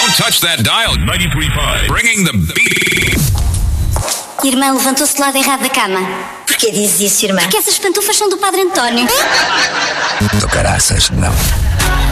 Don't touch that dial. 93.5. Bringing the beat. Irmã levantou-se do lado errado da cama. Porquê dizes isso, irmã? Porque essas pantufas são do Padre António. Do caraças, não.